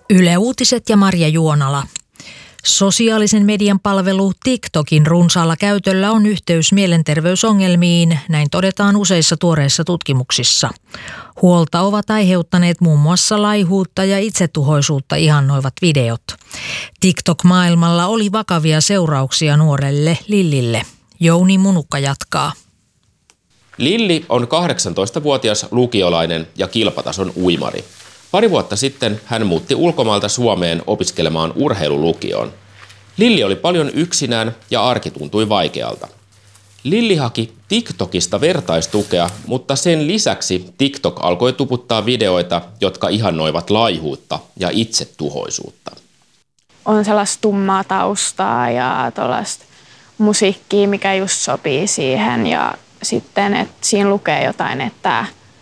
Yle Uutiset ja Marja Juonala. Sosiaalisen median palvelu TikTokin runsaalla käytöllä on yhteys mielenterveysongelmiin, näin todetaan useissa tuoreissa tutkimuksissa. Huolta ovat aiheuttaneet muun muassa laihuutta ja itsetuhoisuutta ihannoivat videot. TikTok-maailmalla oli vakavia seurauksia nuorelle Lillille. Jouni Munukka jatkaa. Lilli on 18-vuotias lukiolainen ja kilpatason uimari. Pari vuotta sitten hän muutti ulkomailta Suomeen opiskelemaan urheilulukioon. Lilli oli paljon yksinään ja arki tuntui vaikealta. Lilli haki TikTokista vertaistukea, mutta sen lisäksi TikTok alkoi tuputtaa videoita, jotka ihannoivat laihuutta ja itsetuhoisuutta. On sellaista tummaa taustaa ja tuollaista musiikkia, mikä just sopii siihen. Ja sitten, että siinä lukee jotain, että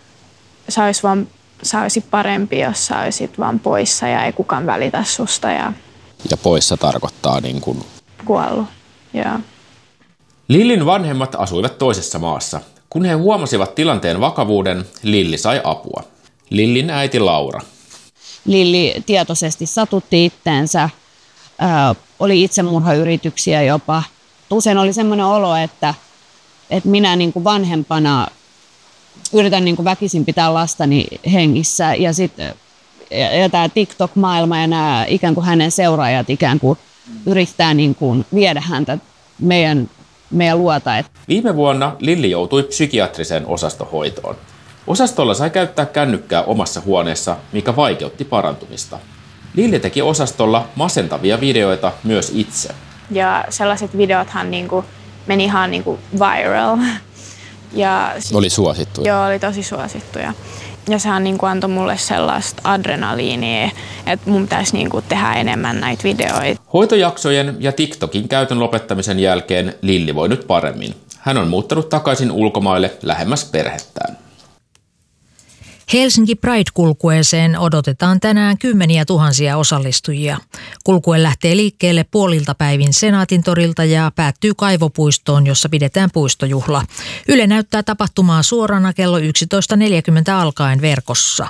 sä olisit parempi, jos sä olisit vaan poissa ja ei kukaan välitä susta. Ja poissa tarkoittaa niin kuin kuollut, joo. Lillin vanhemmat asuivat toisessa maassa. Kun he huomasivat tilanteen vakavuuden, Lilli sai apua. Lillin äiti Laura. Lilli tietoisesti satutti itteensä, oli itsemurhayrityksiä jopa. Usein oli semmoinen olo, että minä niin kuin vanhempana yritän niin kuin väkisin pitää lastani hengissä ja sitten tämä TikTok-maailma ja nämä ikään kuin hänen seuraajat ikään kuin yrittää niin kuin viedä häntä meidän luota. Viime vuonna Lilli joutui psykiatriseen osastohoitoon. Osastolla sai käyttää kännykkää omassa huoneessa, mikä vaikeutti parantumista. Lilli teki osastolla masentavia videoita myös itse. Ja sellaiset videothan niin kuin meni ihan niin kuin viral. Ja oli suosittuja. Joo, oli tosi suosittuja. Ja sehän niin kuin antoi mulle sellaista adrenaliinia, että mun pitäisi niin kuin tehdä enemmän näitä videoita. Hoitojaksojen ja TikTokin käytön lopettamisen jälkeen Lilli voi nyt paremmin. Hän on muuttanut takaisin ulkomaille lähemmäs perhettään. Helsinki Pride-kulkueeseen odotetaan tänään kymmeniä tuhansia osallistujia. Kulkue lähtee liikkeelle puolilta päivin Senaatintorilta ja päättyy Kaivopuistoon, jossa pidetään puistojuhla. Yle näyttää tapahtumaa suorana kello 11.40 alkaen verkossa.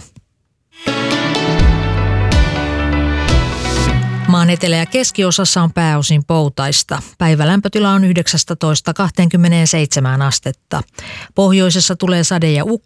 Maan etelä- ja keskiosassa on pääosin poutaista. Päivälämpötila on 19–27 astetta. Pohjoisessa tulee sade- ja